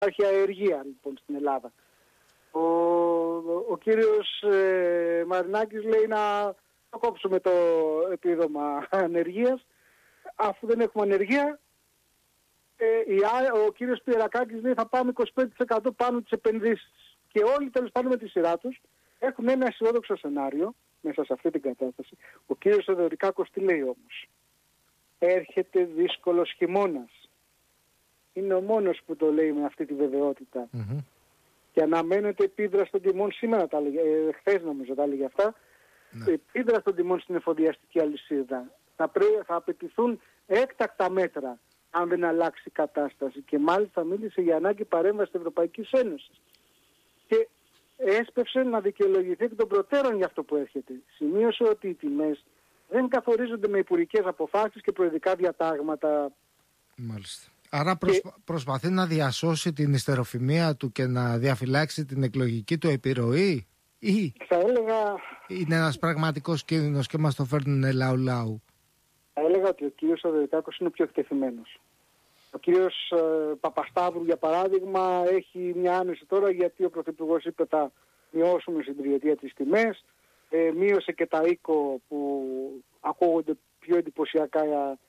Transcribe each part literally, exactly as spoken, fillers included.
υπάρχει αεργία λοιπόν στην Ελλάδα. Ο, ο, ο κύριος ε, Μαρινάκης λέει να κόψουμε το επίδομα ανεργίας. Αφού δεν έχουμε ανεργία, ε, η, ο κύριος Πιερακάκης λέει θα πάμε είκοσι πέντε τοις εκατό πάνω τις επενδύσεις. Και όλοι τέλος πάντων με τη σειρά τους έχουν ένα αισιόδοξο σενάριο μέσα σε αυτή την κατάσταση. Ο κύριος Θεοδωρικάκος τι λέει όμως? Έρχεται δύσκολος χειμώνας. Είναι ο μόνος που το λέει με αυτή τη βεβαιότητα. Mm-hmm. Και αναμένεται επίδραση των τιμών, σήμερα τα έλεγε, ε, χθες νομίζω τα έλεγε αυτά, mm-hmm. επίδραση των τιμών στην εφοδιαστική αλυσίδα. Θα, πρέ, θα απαιτηθούν έκτακτα μέτρα αν δεν αλλάξει η κατάσταση. Και μάλιστα μίλησε για ανάγκη παρέμβαση της Ευρωπαϊκής Ένωσης. Και έσπευσε να δικαιολογηθεί εκ των προτέρων για αυτό που έρχεται. Σημείωσε ότι οι τιμές δεν καθορίζονται με υπουργικές αποφάσεις και προεδρικά διατάγματα. Μάλιστα. Άρα προσπα... και... προσπαθεί να διασώσει την ιστεροφημία του και να διαφυλάξει την εκλογική του επιρροή, ή θα έλεγα... είναι ένας πραγματικός κίνδυνος και μας το φέρνουν λαού λαού? Θα έλεγα ότι ο κύριος Θεοδωρικάκος είναι πιο εκτεθειμένος. Ο κύριος ε, Παπασταύρου για παράδειγμα έχει μια άνεση τώρα, γιατί ο Πρωθυπουργός είπε θα μειώσουμε στην τριετία τις τιμές, ε, μείωσε και τα οίκο που ακούγονται πιο εντυπωσιακά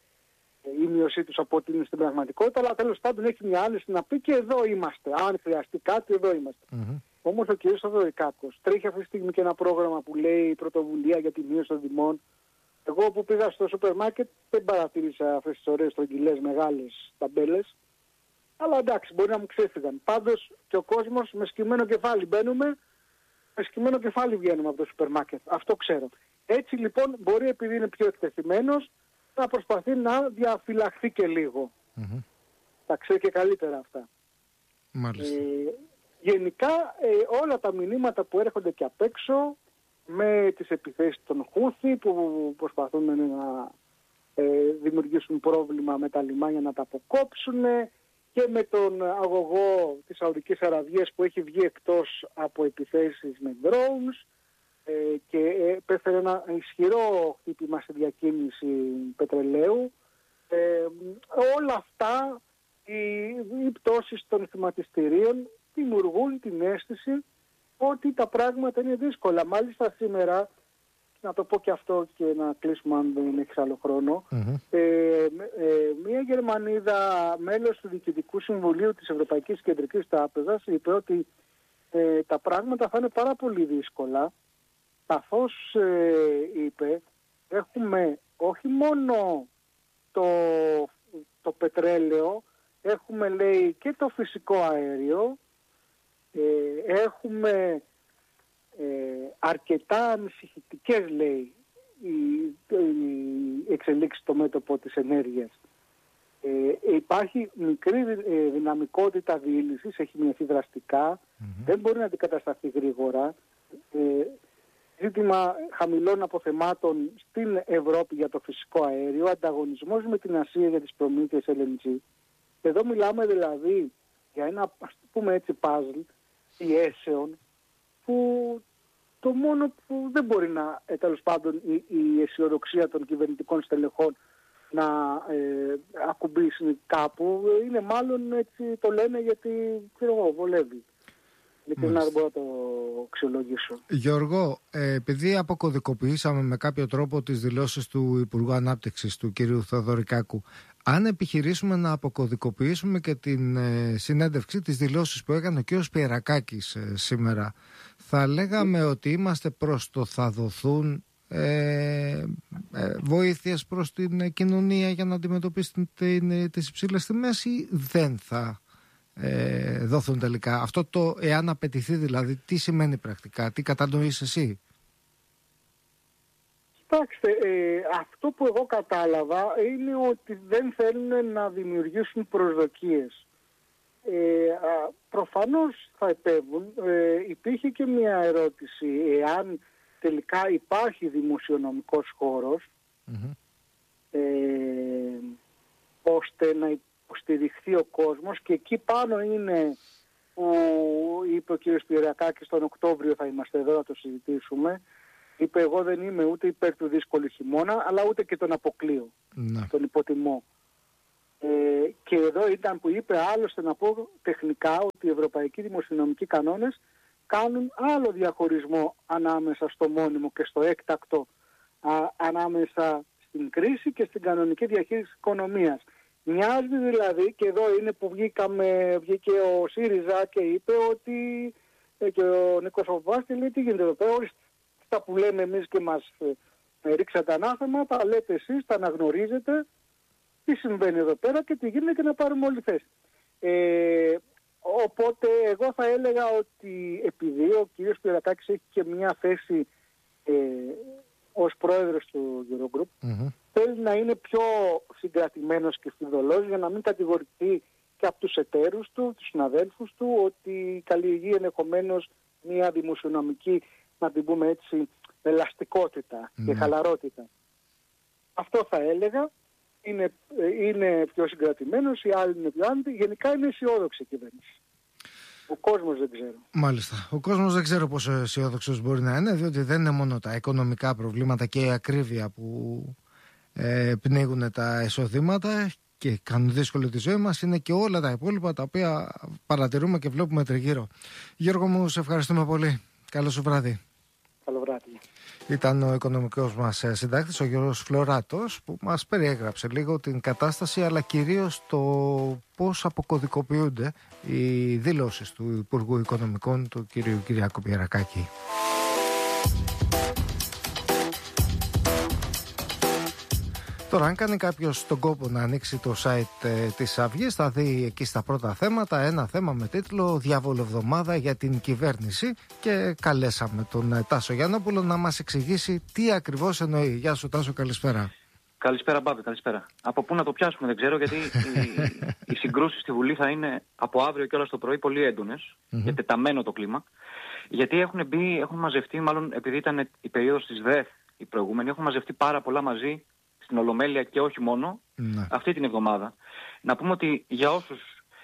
η μείωσή τους από ό,τι είναι στην πραγματικότητα, αλλά τέλος πάντων έχει μια άνεση να πει και εδώ είμαστε. Αν χρειαστεί κάτι, εδώ είμαστε. Mm-hmm. Όμως ο κ. Θεοδωρικάκος τρέχει αυτή τη στιγμή και ένα πρόγραμμα που λέει πρωτοβουλία για τη μείωση των τιμών. Εγώ που πήγα στο σούπερ μάρκετ δεν παρατήρησα αυτές τις ωραίες στρογγυλές μεγάλες ταμπέλες. Αλλά εντάξει, μπορεί να μου ξέφυγαν. Πάντως και ο κόσμος με σκυμμένο κεφάλι μπαίνουμε, με σκυμμένο κεφάλι βγαίνουμε από το σούπερ μάρκετ. Αυτό ξέρω. Έτσι λοιπόν μπορεί, επειδή είναι πιο εκτεθειμένος, να προσπαθεί να διαφυλαχθεί και λίγο. Mm-hmm. Θα ξέρει και καλύτερα αυτά. Μάλιστα. Ε, γενικά ε, όλα τα μηνύματα που έρχονται και απ' έξω, με τις επιθέσεις των Χούθη που προσπαθούν να ε, δημιουργήσουν πρόβλημα με τα λιμάνια, να τα αποκόψουν, και με τον αγωγό της Σαουδικής Αραβίας που έχει βγει εκτός από επιθέσεις με drones, ε, και έπεφερε ένα ισχυρό χτύπημα στη διακίνηση πετρελαίου. Ε, όλα αυτά, οι, οι πτώσεις των χρηματιστηρίων δημιουργούν την αίσθηση ότι τα πράγματα είναι δύσκολα. Μάλιστα σήμερα, να το πω και αυτό και να κλείσουμε αν δεν έχεις άλλο χρόνο, mm-hmm. ε, ε, μία Γερμανίδα, μέλος του Διοικητικού Συμβουλίου της Ευρωπαϊκής Κεντρικής Τράπεζας, είπε ότι ε, τα πράγματα θα είναι πάρα πολύ δύσκολα, καθώς ε, είπε έχουμε όχι μόνο το, το πετρέλαιο, έχουμε λέει και το φυσικό αέριο, ε, έχουμε ε, αρκετά ανησυχητικές λέει οι, οι εξελίξεις στο μέτωπο της ενέργειας. Ε, υπάρχει μικρή ε, δυναμικότητα διήλυσης, έχει μειωθεί δραστικά, mm-hmm. δεν μπορεί να αντικατασταθεί γρήγορα. Ε, ζήτημα χαμηλών αποθεμάτων στην Ευρώπη για το φυσικό αέριο, ανταγωνισμός με την Ασία για τις προμήθειες ελ εν τζι. Εδώ μιλάμε δηλαδή για ένα, ας το πούμε έτσι, puzzle πιέσεων που το μόνο που δεν μπορεί να, ε, τέλος πάντων, η, η αισιοδοξία των κυβερνητικών στελεχών να ε, ακουμπήσει κάπου, είναι μάλλον έτσι το λένε γιατί, ξέρω εγώ, βολεύει. Ειλικρινά δεν μπορώ να το αξιολογήσω. Γιώργο, ε, επειδή αποκωδικοποιήσαμε με κάποιο τρόπο τις δηλώσεις του Υπουργού Ανάπτυξης, του κ. Θεοδωρικάκου, αν επιχειρήσουμε να αποκωδικοποιήσουμε και την ε, συνέντευξη, τις δηλώσεις που έκανε ο κ. Πιερακάκης ε, σήμερα, θα λέγαμε mm. ότι είμαστε προς το θα δοθούν ε, ε, βοήθειες προς την κοινωνία για να αντιμετωπίσει την, τις υψηλές τιμές, ή δεν θα ε, δοθούν τελικά? Αυτό το εάν απαιτηθεί δηλαδή, τι σημαίνει πρακτικά, τι κατανοείς εσύ? Κοιτάξτε, ε, αυτό που εγώ κατάλαβα είναι ότι δεν θέλουν να δημιουργήσουν προσδοκίες. Ε, α, προφανώς θα επέβουν. Ε, υπήρχε και μια ερώτηση, εάν τελικά υπάρχει δημοσιονομικός χώρος, mm-hmm. ε, ώστε να υποστηριχθεί ο κόσμος, και εκεί πάνω είναι που είπε ο κ. Πιερακάκης, τον Οκτώβριο θα είμαστε εδώ να το συζητήσουμε. Είπε, εγώ δεν είμαι ούτε υπέρ του δύσκολου χειμώνα, αλλά ούτε και τον αποκλείω, mm. τον υποτιμώ. Ε, και εδώ ήταν που είπε, άλλωστε να πω τεχνικά, ότι οι ευρωπαϊκοί δημοσιονομικοί κανόνες κάνουν άλλο διαχωρισμό ανάμεσα στο μόνιμο και στο έκτακτο, α, ανάμεσα στην κρίση και στην κανονική διαχείριση της οικονομίας. Μοιάζει δηλαδή, και εδώ είναι που βγήκαμε, βγήκε ο ΣΥΡΙΖΑ και είπε ότι, ε, και ο Νίκος Παπάς λέει, τι γίνεται εδώ πέρα, ορίστε, αυτά που λέμε εμείς και μας ε, ρίξατε ανάθεμα, τα λέτε εσείς, τα αναγνωρίζετε, τι συμβαίνει εδώ πέρα και τι γίνεται και να πάρουμε όλη θέση. Ε, οπότε εγώ θα έλεγα ότι επειδή ο κ. Σπυρακάκης έχει και μια θέση ε, ως πρόεδρος του Eurogroup, mm-hmm. θέλει να είναι πιο συγκρατημένος και φιδωλός για να μην κατηγορηθεί και από τους εταίρους του, τους συναδέλφους του, ότι καλλιεργεί ενδεχομένως μια δημοσιονομική, να την πούμε έτσι, ελαστικότητα mm-hmm. και χαλαρότητα. Αυτό θα έλεγα. Είναι, είναι πιο συγκρατημένος, οι άλλοι είναι πιο άνετοι. Γενικά είναι αισιόδοξη η κυβέρνηση. Ο κόσμος δεν ξέρω. Μάλιστα. Ο κόσμος δεν ξέρω πόσο αισιόδοξος μπορεί να είναι, διότι δεν είναι μόνο τα οικονομικά προβλήματα και η ακρίβεια που ε, πνίγουν τα εισοδήματα και κάνουν δύσκολη τη ζωή μας, είναι και όλα τα υπόλοιπα τα οποία παρατηρούμε και βλέπουμε τριγύρω. Γιώργο μου, σε ευχαριστούμε πολύ. Καλό σου βράδυ. Καλό βράδυ. Ήταν ο οικονομικός μας συντάκτης, ο Γιώργος Φλωράτος, που μας περιέγραψε λίγο την κατάσταση, αλλά κυρίως το πώς αποκωδικοποιούνται οι δηλώσεις του Υπουργού Οικονομικών, του κ. Κυριάκου Πιερακάκη. Τώρα, αν κάνει κάποιος τον κόπο να ανοίξει το site ε, της Αυγής, θα δει εκεί στα πρώτα θέματα ένα θέμα με τίτλο «Διαβολοβδομάδα για την κυβέρνηση» και καλέσαμε τον ε, Τάσο Γιαννόπουλο να μας εξηγήσει τι ακριβώς εννοεί. Γεια σου Τάσο, καλησπέρα. Καλησπέρα Μπάμπη, καλησπέρα. Από πού να το πιάσουμε δεν ξέρω, γιατί οι, οι συγκρούσεις στη Βουλή θα είναι από αύριο και όλα στο πρωί πολύ έντονες, mm-hmm. και τεταμένο το κλίμα. Γιατί έχουν μπει, έχουν μαζευτεί, μάλλον επειδή ήταν η περίοδος της ΔΕΘ η προηγούμενη, έχουν μαζευτεί πάρα πολλά μαζί στην Ολομέλεια και όχι μόνο, ναι. αυτή την εβδομάδα. Να πούμε ότι για όσους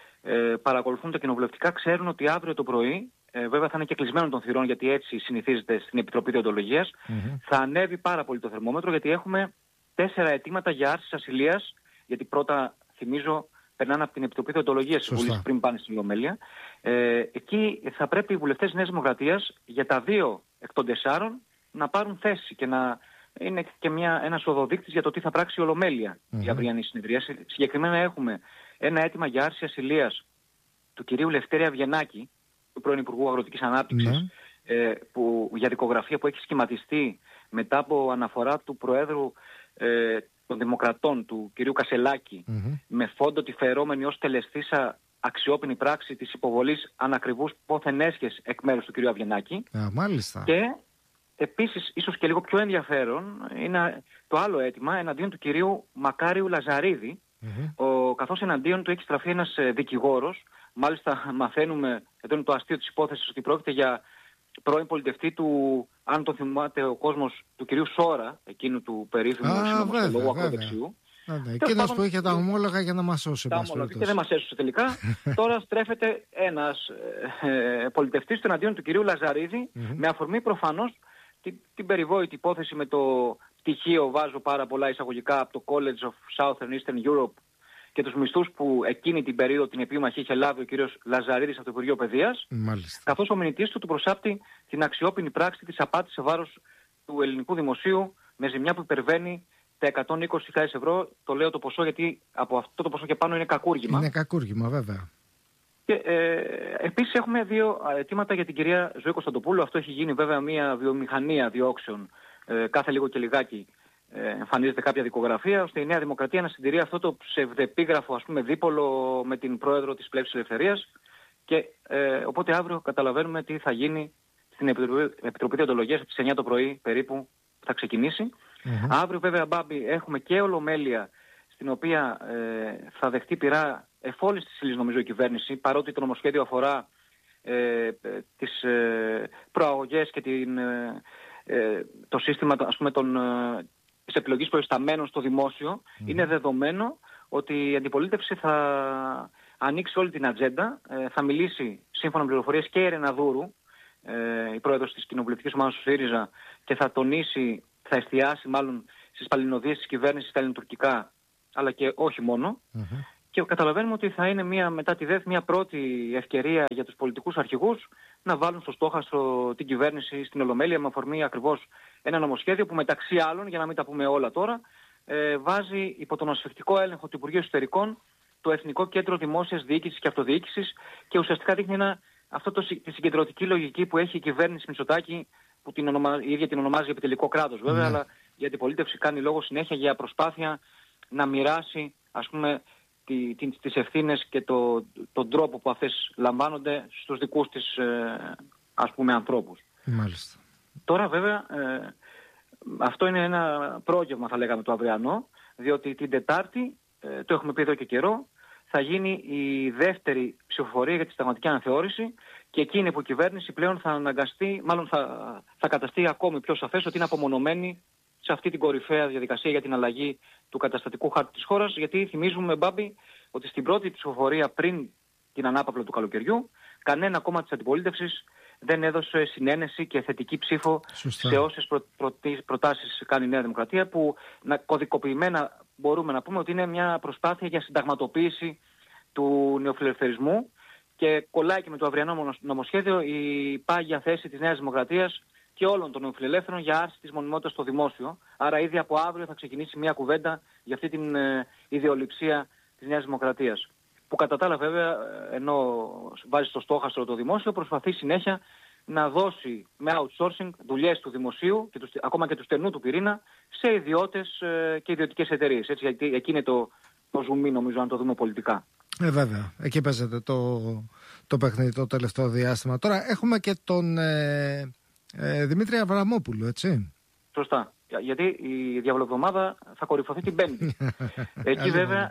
ε, παρακολουθούν τα κοινοβουλευτικά ξέρουν ότι αύριο το πρωί, ε, βέβαια θα είναι και κλεισμένο των θυρών γιατί έτσι συνηθίζεται στην Επιτροπή Δεοντολογίας, mm-hmm. θα ανέβει πάρα πολύ το θερμόμετρο γιατί έχουμε τέσσερα αιτήματα για άρση ασυλίας, γιατί πρώτα, θυμίζω, περνάνε από την Επιτροπή Δεοντολογίας της Βουλής πριν πάνε στην Ολομέλεια. Ε, εκεί θα πρέπει οι βουλευτές Νέας Δημοκρατίας για τα δύο εκ των τεσσάρων να πάρουν θέση και να είναι και μια, ένας οδοδείκτης για το τι θα πράξει η Ολομέλεια mm-hmm. η αυριανή συνεδρία. Συγκεκριμένα έχουμε ένα αίτημα για άρση ασυλίας του κυρίου Λευτέρη Αβγενάκη, του πρώην Υπουργού Αγροτικής Ανάπτυξης, mm-hmm. ε, που, για δικογραφία που έχει σχηματιστεί μετά από αναφορά του Προέδρου ε, των Δημοκρατών, του κυρίου Κασελάκη, mm-hmm. με φόντο τη φερόμενη ως τελεστήσα αξιόπινη πράξη της υποβολής ανακριβούς πόθεν έσχες εκ μέρους του κυρίου Αβγενάκη. Yeah, μάλιστα. Και επίσης, ίσως και λίγο πιο ενδιαφέρον, είναι το άλλο αίτημα εναντίον του κυρίου Μακάριου Λαζαρίδη, mm-hmm. ο, καθώς εναντίον του έχει στραφεί ένας ε, δικηγόρος. Μάλιστα μαθαίνουμε, εδώ είναι το αστείο της υπόθεσης, ότι πρόκειται για πρώην πολιτευτή του, αν το θυμάται ο κόσμος, του κυρίου Σόρα, εκείνου του περίφημου συνομοστολόγου ακροδεξιού. Ναι, εκείνος που είχε τα ομόλογα για να μας σώσει. Τα ομόλογα και δεν μας έσωσε τελικά. Τώρα στρέφεται ένας ε, ε, πολιτευτής του εναντίον του κυρίου Λαζαρίδη, mm-hmm. με αφορμή προφανώς την, την περιβόητη υπόθεση με το πτυχίο, βάζω πάρα πολλά εισαγωγικά, από το College of Southern Eastern Europe και τους μισθούς που εκείνη την περίοδο την επίμαχη είχε λάβει ο κύριος Λαζαρίδης από το Υπουργείο Παιδείας, καθώς ο μηνυτής του του προσάπτει την αξιόπινη πράξη της απάτης σε βάρος του ελληνικού δημοσίου με ζημιά που υπερβαίνει τα εκατόν είκοσι χιλιάδες ευρώ. Το λέω το ποσό γιατί από αυτό το ποσό και πάνω είναι κακούργημα. Είναι κακούργημα, βέβαια. Και ε, επίσης έχουμε δύο αιτήματα για την κυρία Ζωή Κωνσταντοπούλου. Αυτό έχει γίνει βέβαια μια βιομηχανία διώξεων. Ε, κάθε λίγο και λιγάκι ε, εμφανίζεται κάποια δικογραφία, ώστε η Νέα Δημοκρατία να συντηρεί αυτό το ψευδεπίγραφο, ας πούμε, δίπολο με την πρόεδρο της Πλεύσης Ελευθερίας. Και ε, οπότε αύριο καταλαβαίνουμε τι θα γίνει στην Επιτροπή, Επιτροπή Δεοντολογίας από τις εννιά το πρωί περίπου θα ξεκινήσει. Mm-hmm. Αύριο βέβαια, Μπάμπη, έχουμε και Ολομέλεια, στην οποία ε, θα δεχτεί πειρά εφόλης της ύλης, νομίζω, η κυβέρνηση, παρότι το νομοσχέδιο αφορά ε, τις ε, προαγωγές και την, ε, ε, το σύστημα, ας πούμε, των, ε, της επιλογής προϊσταμένων στο δημόσιο. Mm-hmm. Είναι δεδομένο ότι η αντιπολίτευση θα ανοίξει όλη την ατζέντα, ε, θα μιλήσει σύμφωνα με πληροφορίες και η Ερεναδούρου, ε, η πρόεδρος της κοινοβουλευτικής ομάδας του ΣΥΡΙΖΑ, και θα τονίσει, θα εστιάσει μάλλον στις παλινοδίες της κυβέρνησης στα ελληνοτουρκικά αλλά και όχι μόνο. Mm-hmm. Και καταλαβαίνουμε ότι θα είναι μια, μετά τη ΔΕΘ μια πρώτη ευκαιρία για τους πολιτικούς αρχηγούς να βάλουν στο στόχαστρο την κυβέρνηση στην Ολομέλεια με αφορμή ακριβώς ένα νομοσχέδιο που μεταξύ άλλων, για να μην τα πούμε όλα τώρα, ε, βάζει υπό τον ασφικτικό έλεγχο του Υπουργείου Εσωτερικών το Εθνικό Κέντρο Δημόσιας Διοίκησης και Αυτοδιοίκησης και ουσιαστικά δείχνει ένα, αυτό το, τη συγκεντρωτική λογική που έχει η κυβέρνηση Μητσοτάκη, που την ονομα, η ίδια την ονομάζει επιτελικό κράτος βέβαια, mm. αλλά η αντιπολίτευση κάνει λόγο συνέχεια για προσπάθεια να μοιράσει, ας πούμε, τη, τη, τις ευθύνες και το, τον τρόπο που αυτές λαμβάνονται στους δικούς της, ε, ας πούμε, ανθρώπους. Μάλιστα. Τώρα βέβαια ε, αυτό είναι ένα πρόγευμα, θα λέγαμε, το αυριανό, διότι την Τετάρτη, ε, το έχουμε πει εδώ και καιρό, θα γίνει η δεύτερη ψηφοφορία για τη συνταγματική αναθεώρηση και εκείνη που η κυβέρνηση πλέον θα αναγκαστεί, μάλλον θα, θα καταστεί ακόμη πιο σαφές ότι είναι απομονωμένη σε αυτή την κορυφαία διαδικασία για την αλλαγή του καταστατικού χάρτη της χώρας, γιατί θυμίζουμε, Μπάμπη, ότι στην πρώτη ψηφοφορία πριν την ανάπαυλα του καλοκαιριού, κανένα κόμμα της αντιπολίτευσης δεν έδωσε συνένεση και θετική ψήφο Σωστά. σε όσες προ, προ, προτάσεις κάνει η Νέα Δημοκρατία, που να, κωδικοποιημένα μπορούμε να πούμε ότι είναι μια προσπάθεια για συνταγματοποίηση του νεοφιλελευθερισμού και κολλάει και με το αυριανό νομοσχέδιο η πάγια θέση της Νέας Δημοκρατίας και όλων των νεοφιλελεύθερων για άρση της μονιμότητας στο δημόσιο. Άρα ήδη από αύριο θα ξεκινήσει μια κουβέντα για αυτή την ε, ιδεολειψία της Νέας Δημοκρατίας. Που κατά τα άλλα βέβαια, ενώ βάζει στο στόχαστρο το δημόσιο, προσπαθεί συνέχεια να δώσει με outsourcing δουλειές του δημοσίου, και του, ακόμα και του στενού του πυρήνα, σε ιδιώτες ε, και ιδιωτικές εταιρείες. Έτσι, γιατί εκεί είναι το, το ζουμί, νομίζω, αν το δούμε πολιτικά. Ε, βέβαια. Εκεί παίζεται το, το παιχνίδι το τελευταίο διάστημα. Τώρα έχουμε και τον ε, ε, Δημήτρη Αβραμόπουλο, έτσι. Σωστά. Γιατί η διαβολοβδομάδα θα κορυφωθεί την Πέμπτη. Εκεί βέβαια,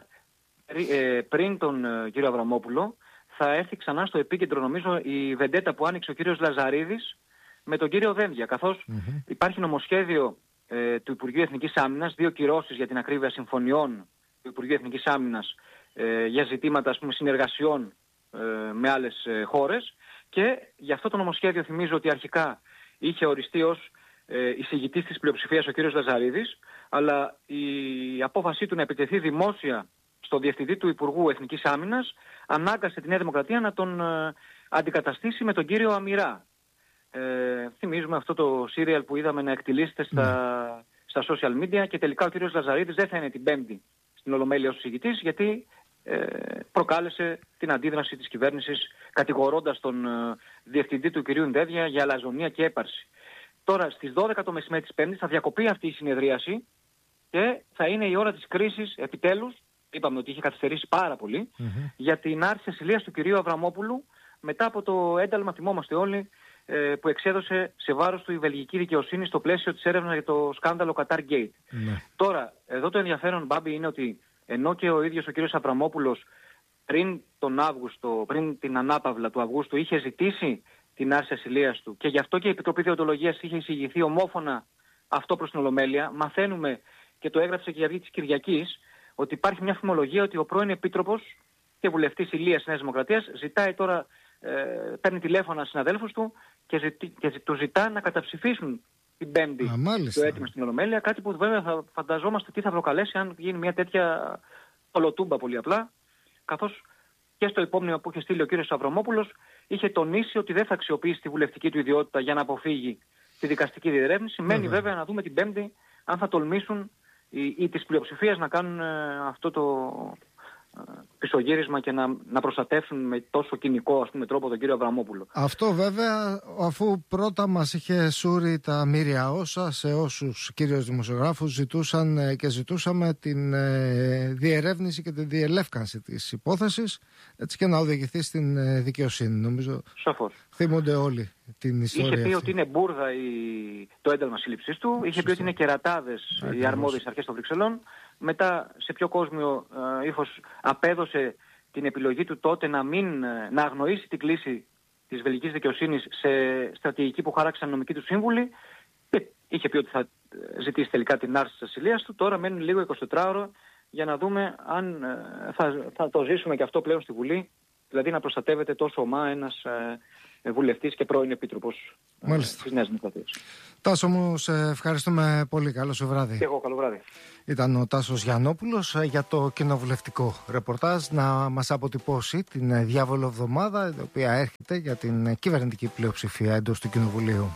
ε, πριν τον ε, κύριο Αβραμόπουλο, θα έρθει ξανά στο επίκεντρο, νομίζω, η βεντέτα που άνοιξε ο κύριος Λαζαρίδης με τον κύριο Δένδια. Καθώς mm-hmm. υπάρχει νομοσχέδιο ε, του Υπουργείου Εθνικής Άμυνας, δύο κυρώσεις για την ακρίβεια συμφωνιών του Υπουργείου Εθνικής Άμυνας ε, για ζητήματα, ας πούμε, συνεργασιών ε, με άλλες ε, χώρες. Και για αυτό το νομοσχέδιο θυμίζω ότι αρχικά είχε οριστεί ως ε, εισηγητής της πλειοψηφίας ο κύριος Λαζαρίδης, αλλά η απόφασή του να επιτεθεί δημόσια στο Διευθυντή του Υπουργού Εθνικής Άμυνας ανάγκασε τη Νέα Δημοκρατία να τον ε, αντικαταστήσει με τον κύριο Αμυρά. Ε, θυμίζουμε αυτό το σύριαλ που είδαμε να εκτιλήσεται στα, στα social media, και τελικά ο κύριος Λαζαρίδης δεν θα είναι την Πέμπτη στην Ολομέλεια ως εισηγητής, γιατί ε, προκάλεσε την αντίδραση της κυβέρνησης κατηγορώντας τον ε, Διευθυντή του κυρίου Ντέδια για αλαζονία και έπαρση. Τώρα στις δώδεκα το μεσημέρι της Πέμπτης θα διακοπεί αυτή η συνεδρίαση και θα είναι η ώρα της κρίσης επιτέλους. Είπαμε ότι είχε καθυστερήσει πάρα πολύ mm-hmm. για την άρση ασυλίας του κυρίου Αβραμόπουλου μετά από το ένταλμα, θυμόμαστε όλοι, ε, που εξέδωσε σε βάρος του η βελγική δικαιοσύνη στο πλαίσιο της έρευνας για το σκάνδαλο Qatar Gate. Mm-hmm. Τώρα, εδώ το ενδιαφέρον, Μπάμπη, είναι ότι ενώ και ο ίδιος ο κύριος Αβραμόπουλος πριν τον Αύγουστο, πριν την ανάπαυλα του Αυγούστου, είχε ζητήσει την άρση ασυλίας του και γι' αυτό και η Επιτροπή Δεοντολογίας είχε εισηγηθεί ομόφωνα αυτό προς την Ολομέλεια, μαθαίνουμε, και το έγραψε και η Αυγή της Κυριακής, ότι υπάρχει μια φημολογία ότι ο πρώην Επίτροπος και βουλευτής Ηλίας Νέας Δημοκρατίας ζητάει τώρα, ε, παίρνει τηλέφωνα συναδέλφους του και, ζητή, και του ζητά να καταψηφίσουν την Πέμπτη Α, το αίτημα στην Ολομέλεια, κάτι που βέβαια θα φανταζόμαστε τι θα προκαλέσει αν γίνει μια τέτοια ολοτούμπα πολύ απλά, καθώς και στο υπόμνημα που είχε στείλει ο κύριος Αβραμόπουλος είχε τονίσει ότι δεν θα αξιοποιήσει τη βουλευτική του ιδιότητα για να αποφύγει τη δικαστική διερεύνηση. Μένει βέβαια να δούμε την Πέμπτη αν θα τολμήσουν ή, ή της πλειοψηφίας να κάνουν ε, αυτό το ε, πισωγύρισμα και να, να προστατεύσουν με τόσο κοινικό, ας πούμε, τρόπο τον κύριο Αβραμόπουλο. Αυτό βέβαια, αφού πρώτα μας είχε σούρει τα μοίρια όσα σε όσους κύριους δημοσιογράφους ζητούσαν ε, και ζητούσαμε την ε, διερεύνηση και τη διελεύκανση της υπόθεσης, έτσι και να οδηγηθεί στην ε, δικαιοσύνη. Νομίζω Σαφώς. Θυμούνται όλοι την ιστορία. Είχε πει αυτή. ότι είναι μπουρδα η... το ένταλμα σύλληψής του, είχε πει ότι είναι κερατάδες οι αρμόδιες αρχές των Βρυξελών. Μετά σε πιο κόσμιο ε, ύφος απέδωσε την επιλογή του τότε να, μην, να αγνοήσει την κλίση της βελγικής δικαιοσύνης σε στρατηγική που χάραξαν νομικοί του σύμβουλοι και είχε πει ότι θα ζητήσει τελικά την άρση της ασυλίας του. Τώρα μένει λίγο εικοσιτετράωρο για να δούμε αν ε, θα, θα το ζήσουμε και αυτό πλέον στη Βουλή, δηλαδή να προστατεύεται τόσο ομά ένας ε, βουλευτής και πρώην επίτροπος της Νέας Δημοκρατίας. Τάσο μου, σε ευχαριστούμε πολύ. Καλό σου βράδυ. Και εγώ, καλό βράδυ. Ήταν ο Τάσος Γιαννόπουλος για το κοινοβουλευτικό ρεπορτάζ να μας αποτυπώσει την διάβολο εβδομάδα, η οποία έρχεται για την κυβερνητική πλειοψηφία εντός του Κοινοβουλίου.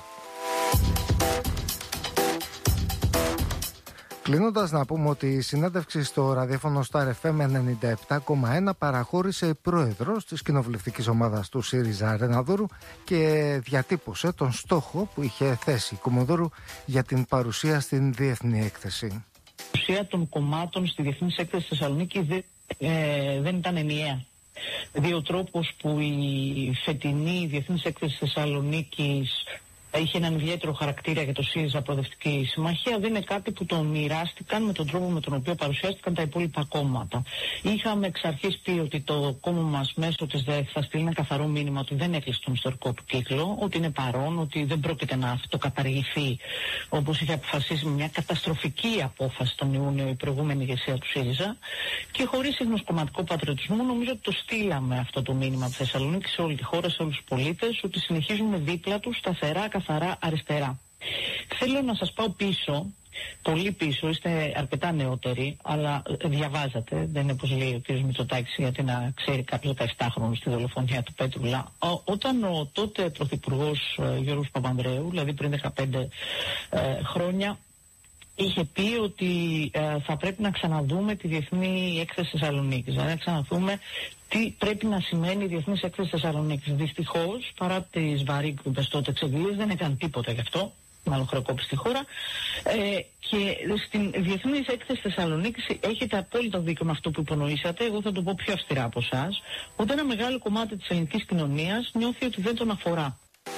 Κλείνοντας, να πούμε ότι η συνέντευξη στο ραδιόφωνο Star εφ εμ ενενήντα επτά κόμμα ένα παραχώρησε η πρόεδρος της κοινοβουλευτικής ομάδας του ΣΥΡΙΖΑ Ρεναδούρου και διατύπωσε τον στόχο που είχε θέσει η Κομοδούρου για την παρουσία στην διεθνή έκθεση. Η παρουσία των κομμάτων στη διεθνή έκθεση στη Θεσσαλονίκη δεν, ε, δεν ήταν ενιαία. Δηλαδή ο τρόπος που η φετινή διεθνή έκθεση της Θεσσαλονίκης είχε έναν ιδιαίτερο χαρακτήρα για το ΣΥΡΙΖΑ Προοδευτική Συμμαχία, δεν είναι κάτι που τον μοιράστηκαν με τον τρόπο με τον οποίο παρουσιάστηκαν τα υπόλοιπα κόμματα. Είχαμε εξ αρχής πει ότι το κόμμα μας μέσω της ΔΕΘ θα στείλει ένα καθαρό μήνυμα ότι δεν έκλεισε τον ιστορικό του κύκλο, ότι είναι παρόν, ότι δεν πρόκειται να αυτοκαταργηθεί όπως είχε αποφασίσει με μια καταστροφική απόφαση τον Ιούνιο η προηγούμενη ηγεσία του ΣΥΡΙΖΑ. Και χωρίς γνωσκομματικό πατριωτισμό, νομίζω ότι το στείλαμε αυτό το μήνυμα από τη Θεσσαλονίκη σε όλη τη χώρα, σε όλους τους πολίτες, ότι συνεχίζουμε δίπλα τους σταθερά, καθαρά αριστερά. Θέλω να σας πάω πίσω, πολύ πίσω, είστε αρκετά νεότεροι, αλλά διαβάζατε, δεν είναι όπως λέει ο κ. Μητσοτάκης, γιατί να ξέρει κάποιος δεκαεπτάχρονος στη δολοφονία του Πέτρουλα. Ό, όταν ο τότε πρωθυπουργός Γιώργος Παπανδρέου, δηλαδή πριν δεκαπέντε ε, χρόνια, είχε πει ότι ε, θα πρέπει να ξαναδούμε τη διεθνή έκθεση Θεσσαλονίκης, δηλαδή να ξαναδούμε τι πρέπει να σημαίνει η διεθνής έκθεση Θεσσαλονίκης. Δυστυχώς, παρά τις βαρύκουπες τότε εξεγγελίες, δεν έκανε τίποτα γι' αυτό, μάλλον χρεοκόπησε τη χώρα. Ε, και στην διεθνής έκθεση Θεσσαλονίκης έχετε απόλυτο δίκιο με αυτό που υπονοήσατε. Εγώ θα το πω πιο αυστηρά από εσάς, ότι ένα μεγάλο κομμάτι της ελληνικής κοινωνίας νιώθει ότι δεν τον αφορά.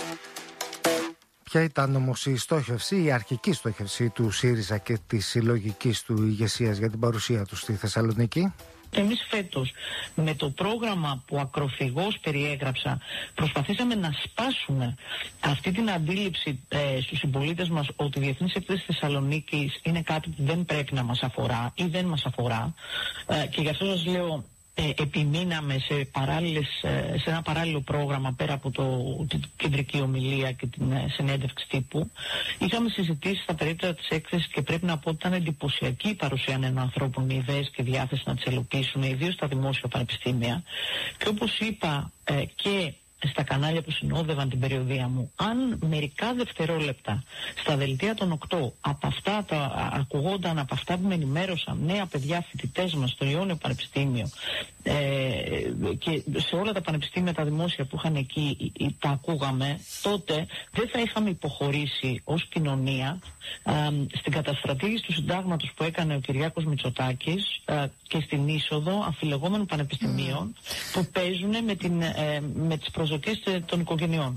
Ποια ήταν όμως η στόχευση, η αρχική στόχευση του ΣΥΡΙΖΑ και της συλλογικής του ηγεσίας για την παρουσία του στη Θεσσαλονίκη? Εμείς φέτος με το πρόγραμμα που ακροφυγώς περιέγραψα προσπαθήσαμε να σπάσουμε αυτή την αντίληψη ε, στους συμπολίτες μας ότι η διεθνής έκθεση Θεσσαλονίκης είναι κάτι που δεν πρέπει να μας αφορά ή δεν μας αφορά, ε, και γι' αυτό σας λέω Ε, επιμείναμε σε, παράλληλες, σε ένα παράλληλο πρόγραμμα πέρα από το, την κεντρική ομιλία και την ε, συνέντευξη τύπου. Είχαμε συζητήσει στα περίπτωση της έκθεσης και πρέπει να πω ότι ήταν εντυπωσιακή η παρουσία νέων ανθρώπων με ιδέες και διάθεση να τις ελοπίσουν, ιδίως στα δημόσια πανεπιστήμια. Και όπως είπα ε, και στα κανάλια που συνόδευαν την περιοδία μου, αν μερικά δευτερόλεπτα στα δελτία των οκτώ από αυτά τα, ακουγόνταν από αυτά που με ενημέρωσαν νέα παιδιά φοιτητές μας στο Ιόνιο Πανεπιστήμιο ε, και σε όλα τα πανεπιστήμια τα δημόσια που είχαν εκεί τα ακούγαμε, τότε δεν θα είχαμε υποχωρήσει ως κοινωνία ε, στην καταστρατήγηση του συντάγματος που έκανε ο Κυριάκος Μητσοτάκης ε, και στην είσοδο αμφιλεγόμενων πανεπιστημίων που παίζουν με, την, ε, με τις προσδοκίες των οικογενειών.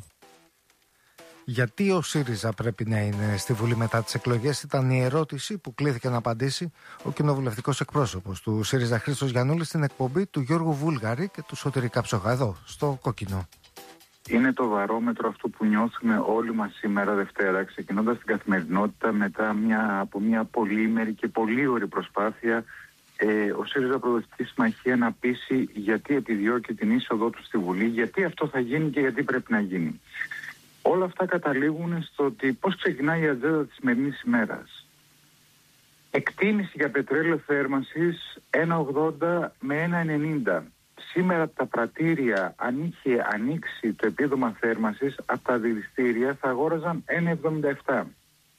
Γιατί ο ΣΥΡΙΖΑ πρέπει να είναι στη Βουλή μετά τις εκλογές, ήταν η ερώτηση που κλήθηκε να απαντήσει ο κοινοβουλευτικός εκπρόσωπος του ΣΥΡΙΖΑ Χρήστος Γιαννούλης στην εκπομπή του Γιώργου Βούλγαρη και του Σωτήρη Καψόγα εδώ στο Κόκκινο. Είναι το βαρόμετρο αυτό που νιώθουμε όλοι μας σήμερα Δευτέρα, ξεκινώντας την καθημερινότητα μετά μια, από μια πολύμερη και πολύ ωρη προσπάθεια ε, ο ΣΥΡΙΖΑ Προοδευτική Συμμαχία να πείσει γιατί επιδιώκει την είσοδό του στη Βουλή, γιατί αυτό θα γίνει και γιατί πρέπει να γίνει. Όλα αυτά καταλήγουν στο ότι πώς ξεκινάει η ατζέντα της σημερινής ημέρας. Εκτίμηση για πετρέλαιο θέρμανσης ένα ογδόντα με ένα ενενήντα. Σήμερα τα πρατήρια, αν είχε ανοίξει το επίδομα θέρμανσης, από τα δηληστήρια θα αγόραζαν ένα εβδομήντα επτά.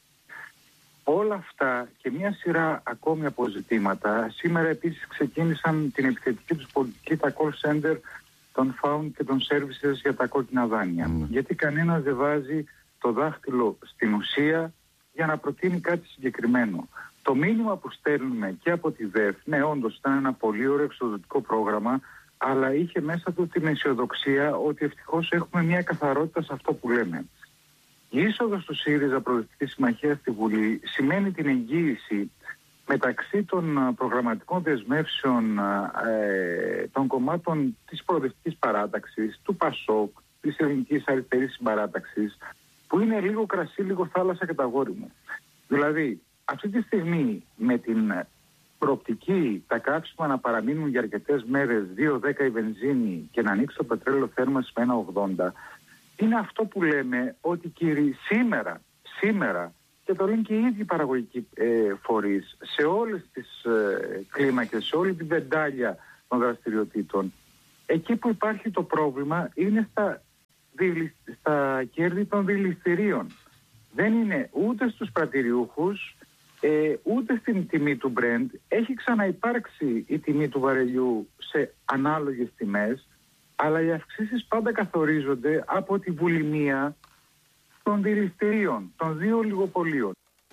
Όλα αυτά και μια σειρά ακόμη αποζητήματα σήμερα επίσης ξεκίνησαν την επιθετική τους πολιτική τα call center των Found και των Services για τα κόκκινα δάνεια. Mm. Γιατί κανένας δεν βάζει το δάχτυλο στην ουσία για να προτείνει κάτι συγκεκριμένο. Το μήνυμα που στέλνουμε και από τη ΔΕΘ, ναι, όντως ήταν ένα πολύ ωραίο εξοδοτικό πρόγραμμα, αλλά είχε μέσα του την αισιοδοξία ότι ευτυχώς έχουμε μια καθαρότητα σε αυτό που λέμε. Η είσοδος του ΣΥΡΙΖΑ Προοδευτική Συμμαχία στη Βουλή σημαίνει την εγγύηση μεταξύ των προγραμματικών δεσμεύσεων ε, των κομμάτων της Προοδευτικής Παράταξης, του ΠΑΣΟΚ, της Ελληνικής Αριστερής Συμπαράταξης, που είναι λίγο κρασί, λίγο θάλασσα και τα γόρι μου. Δηλαδή, αυτή τη στιγμή με την προοπτική τα κάψιμα να παραμείνουν για αρκετές μέρες, δύο δέκα η βενζίνη και να ανοίξει το πετρέλαιο θέρμανσης με ένα ογδόντα, είναι αυτό που λέμε ότι κύριοι σήμερα, σήμερα και το λένε και οι ίδιοι παραγωγικοί ε, φορείς σε όλες τις ε, κλίμακες, σε όλη την βεντάλια των δραστηριοτήτων, εκεί που υπάρχει το πρόβλημα είναι στα, στα κέρδη των δηληστηρίων. Δεν είναι ούτε στους πρατηριούχους, ε, ούτε στην τιμή του Brent. Έχει ξαναυπάρξει η τιμή του βαρελιού σε ανάλογες τιμές, αλλά οι αυξήσεις πάντα καθορίζονται από τη βουλημία των δηληστηρίων, των δύο λιγοπολίων.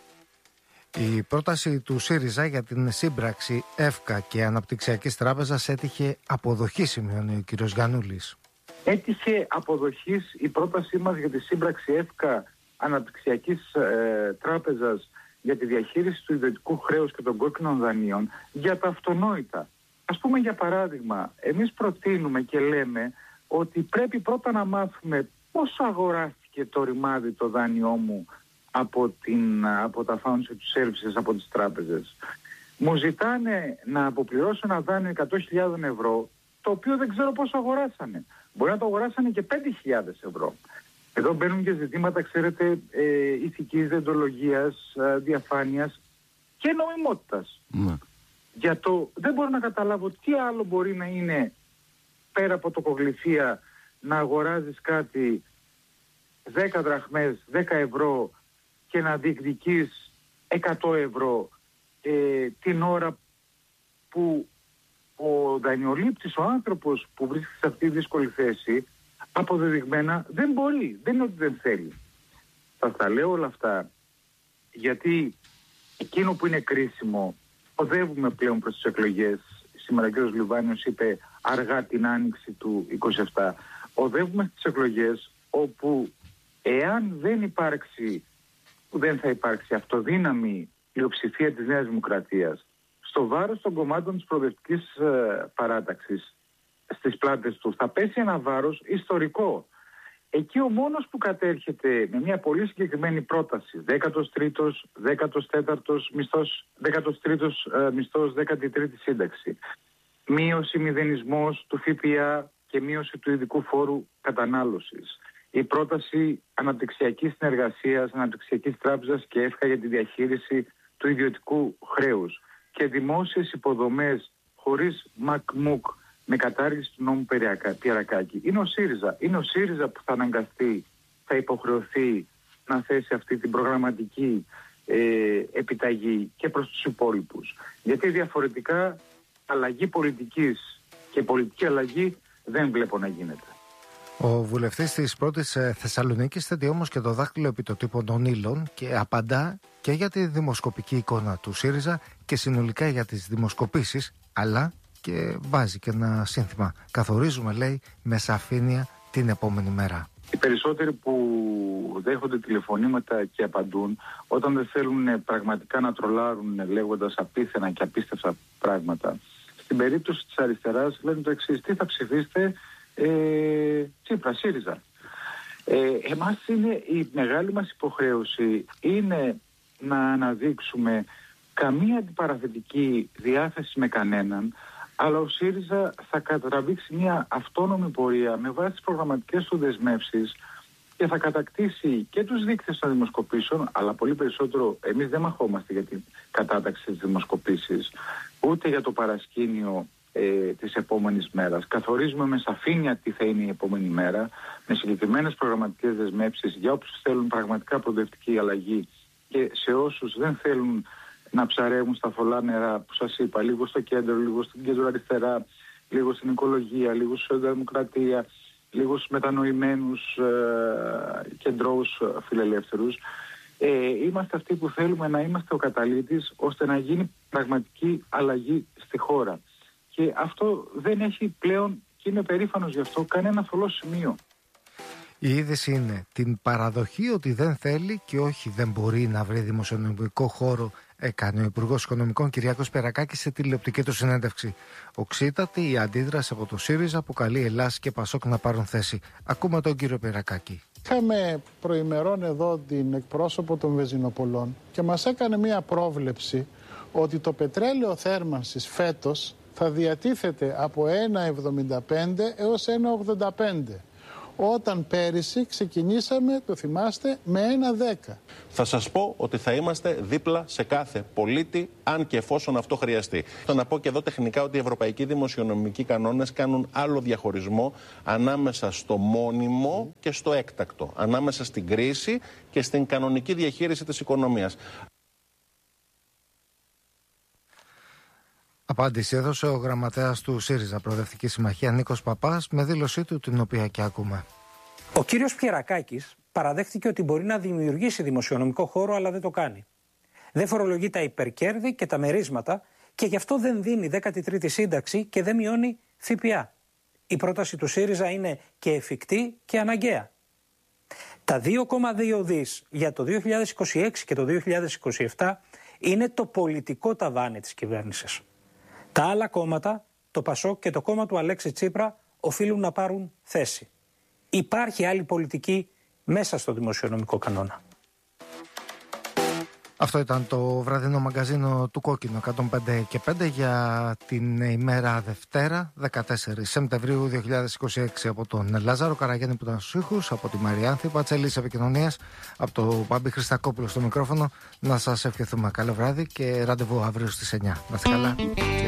Η πρόταση του ΣΥΡΙΖΑ για την σύμπραξη ΕΦΚΑ και Αναπτυξιακής Τράπεζας έτυχε αποδοχή, σημειώνει ο κ. Γιαννούλης. Έτυχε αποδοχής η πρότασή μας για τη σύμπραξη ΕΦΚΑ Αναπτυξιακής ε, Τράπεζας για τη διαχείριση του ιδιωτικού χρέους και των κόκκινων δανείων για τα αυτονόητα. Ας πούμε, για παράδειγμα, εμείς προτείνουμε και λέμε ότι πρέπει πρώτα να μάθουμε πόσο αγοράστηκε το ρημάδι το δάνειό μου από, την, από τα foundation services, από τις τράπεζες. Μου ζητάνε να αποπληρώσω ένα δάνειο εκατό χιλιάδες ευρώ, το οποίο δεν ξέρω πόσο αγοράσανε. Μπορεί να το αγοράσανε και πέντε χιλιάδες ευρώ. Εδώ μπαίνουν και ζητήματα, ξέρετε, ε, ηθικής δεοντολογίας, ε, διαφάνειας και νομιμότητας. Mm. Για το δεν μπορώ να καταλάβω τι άλλο μπορεί να είναι πέρα από τοκογλυφία να αγοράζεις κάτι δέκα δραχμές, δέκα ευρώ και να διεκδικείς εκατό ευρώ ε, την ώρα που ο δανειολήπτης, ο άνθρωπος που βρίσκεται σε αυτή τη δύσκολη θέση, αποδεδειγμένα δεν μπορεί, δεν είναι ότι δεν θέλει. Θα τα λέω όλα αυτά γιατί εκείνο που είναι κρίσιμο, οδεύουμε πλέον προς τις εκλογές. Σήμερα ο κ. Λιβάνιος είπε αργά την άνοιξη του είκοσι επτά. Οδεύουμε στις εκλογές όπου εάν δεν υπάρξει, δεν θα υπάρξει αυτοδύναμη πλειοψηφία της Νέας Δημοκρατίας στο βάρος των κομμάτων της προοδευτικής ε, παράταξης στις πλάτες του, θα πέσει ένα βάρος ιστορικό. Εκεί ο μόνος που κατέρχεται με μια πολύ συγκεκριμένη πρόταση, δέκατος τρίτος, δέκατος τέταρτος μισθός, δέκατος τρίτος ε, μισθός, δέκατη τρίτη σύνταξη, μείωση μηδενισμός του ΦΠΑ και μείωση του ειδικού φόρου κατανάλωσης, η πρόταση αναπτυξιακής συνεργασίας, αναπτυξιακής τράπεζας και ΕΦΚΑ για τη διαχείριση του ιδιωτικού χρέους και δημόσιες υποδομές χωρίς μακμούκ με κατάργηση του νόμου Πιερακάκη. Είναι ο ΣΥΡΙΖΑ. Είναι ο ΣΥΡΙΖΑ που θα αναγκαστεί, θα υποχρεωθεί να θέσει αυτή την προγραμματική ε, επιταγή και προς τους υπόλοιπους. Γιατί διαφορετικά αλλαγή πολιτικής και πολιτική αλλαγή δεν βλέπω να γίνεται. Ο βουλευτής της πρώτης Θεσσαλονίκης θέτει όμως και το δάχτυλο επί το τύπο των ύλων και απαντά και για τη δημοσκοπική εικόνα του ΣΥΡΙΖΑ και συνολικά για τις δημοσκοπήσεις, αλλά και βάζει και ένα σύνθημα. Καθορίζουμε, λέει, με σαφήνεια την επόμενη μέρα. Οι περισσότεροι που δέχονται τηλεφωνήματα και απαντούν, όταν δεν θέλουν πραγματικά να τρολάρουν λέγοντας απίθανα και απίστευτα πράγματα, στην περίπτωση της αριστεράς λένε το εξής: τι θα ψηφίσετε, ε, Τσίπρα, ΣΥΡΙΖΑ. Ε, εμάς είναι η μεγάλη μας υποχρέωση είναι να αναδείξουμε καμία αντιπαραθετική διάθεση με κανέναν, αλλά ο ΣΥΡΙΖΑ θα κατραβήξει μια αυτόνομη πορεία με βάση τις προγραμματικές του δεσμεύσεις και θα κατακτήσει και τους δείκτες των δημοσκοπήσεων, αλλά πολύ περισσότερο εμείς δεν μαχόμαστε για την κατάταξη της δημοσκοπήσης, ούτε για το παρασκήνιο ε, της επόμενης μέρας. Καθορίζουμε με σαφήνεια τι θα είναι η επόμενη μέρα, με συγκεκριμένες προγραμματικές δεσμεύσεις για όποιους θέλουν πραγματικά προοδευτική αλλαγή και σε όσους δεν θέλουν να ψαρεύουν στα θολά νερά που σας είπα, λίγο στο κέντρο, λίγο στην κέντρο αριστερά, λίγο στην οικολογία, λίγο στη δημοκρατία, λίγο στους μετανοημένους ε, κεντρώους φιλελεύθερους. Ε, είμαστε αυτοί που θέλουμε να είμαστε ο καταλύτης ώστε να γίνει πραγματική αλλαγή στη χώρα. Και αυτό δεν έχει πλέον, και είμαι περήφανος γι' αυτό, κανένα θολό σημείο. Η είδηση είναι την παραδοχή ότι δεν θέλει και όχι δεν μπορεί να βρει δημοσιονομικό χώρο, έκανε ο Υπουργός Οικονομικών Κυριάκος Πιερακάκης σε τηλεοπτική του συνέντευξη. Οξύτατη η αντίδραση από το ΣΥΡΙΖΑ που καλεί Ελλάς και Πασόκ να πάρουν θέση. Ακούμε τον κύριο Πιερακάκη. Είχαμε προημερών εδώ την εκπρόσωπο των βενζινοπολών και μας έκανε μία πρόβλεψη ότι το πετρέλαιο θέρμανσης φέτος θα διατίθεται από ένα εβδομήντα πέντε έως ένα ογδόντα πέντε. όταν πέρυσι ξεκινήσαμε, το θυμάστε, με ένα δέκα. Θα σας πω ότι θα είμαστε δίπλα σε κάθε πολίτη, αν και εφόσον αυτό χρειαστεί. Θα να πω και εδώ τεχνικά ότι οι ευρωπαϊκοί δημοσιονομικοί κανόνες κάνουν άλλο διαχωρισμό ανάμεσα στο μόνιμο και στο έκτακτο, ανάμεσα στην κρίση και στην κανονική διαχείριση της οικονομίας. Απάντηση έδωσε ο γραμματέας του ΣΥΡΙΖΑ Προοδευτική Συμμαχία Νίκος Παπάς με δήλωσή του την οποία και ακούμε. Ο κύριος Πιερακάκης παραδέχτηκε ότι μπορεί να δημιουργήσει δημοσιονομικό χώρο, αλλά δεν το κάνει. Δεν φορολογεί τα υπερκέρδη και τα μερίσματα και γι' αυτό δεν δίνει δέκατη τρίτη σύνταξη και δεν μειώνει ΦΠΑ. Η πρόταση του ΣΥΡΙΖΑ είναι και εφικτή και αναγκαία. Τα δύο κόμμα δύο δις για το δύο χιλιάδες είκοσι έξι και το δύο χιλιάδες είκοσι επτά είναι το πολιτικό ταβάνι της κυβέρνησης. Τα άλλα κόμματα, το ΠΑΣΟΚ και το κόμμα του Αλέξη Τσίπρα, οφείλουν να πάρουν θέση. Υπάρχει άλλη πολιτική μέσα στο δημοσιονομικό κανόνα. Αυτό ήταν το βραδινό μαγκαζίνο του Κόκκινου εκατόν πέντε και πέντε για την ημέρα Δευτέρα δεκατέσσερις Σεπτεμβρίου δύο χιλιάδες είκοσι έξι, από τον Λάζαρο Καραγέννη που ήταν στους ήχους, από τη Μαριάνθη Πατσελή επικοινωνίας, από το Παμπή Χριστακόπουλο στο μικρόφωνο. Να σας ευχηθούμε καλό βράδυ και ραντεβού αύριο στις εννιά. Να είστε καλά.